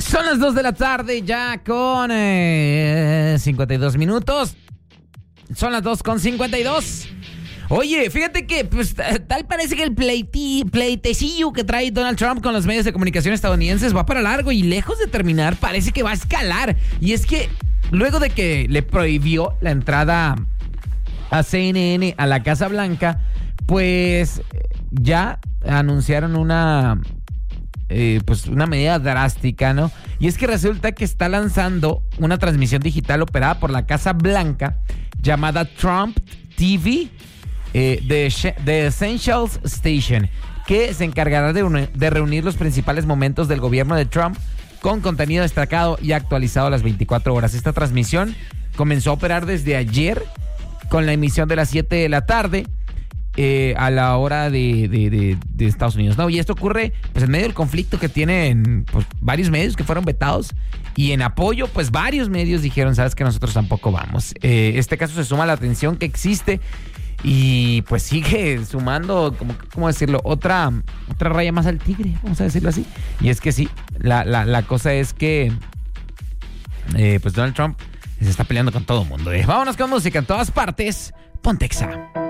Son las 2 de la tarde ya con 52 minutos. Son las 2:52. Oye, fíjate que pues tal parece que el pleitecillo que trae Donald Trump con los medios de comunicación estadounidenses va para largo y lejos de terminar parece que va a escalar. Y es que luego de que le prohibió la entrada a CNN a la Casa Blanca, pues ya anunciaron una medida drástica, ¿no? Y es que resulta que está lanzando una transmisión digital operada por la Casa Blanca llamada Trump TV, The Essentials Station, que se encargará de reunir los principales momentos del gobierno de Trump con contenido destacado y actualizado a las 24 horas. Esta transmisión comenzó a operar desde ayer con la emisión de las 7 de la tarde a la hora de Estados Unidos, ¿no? Y esto ocurre pues en medio del conflicto que tienen pues, varios medios que fueron vetados, y en apoyo pues varios medios dijeron, sabes que nosotros tampoco vamos. Este caso se suma a la tensión que existe y pues sigue sumando, ¿cómo decirlo? Otra raya más al tigre, vamos a decirlo así. Y es que sí, la cosa es que pues Donald Trump se está peleando con todo el mundo. Vámonos con música en todas partes. Ponte Exa.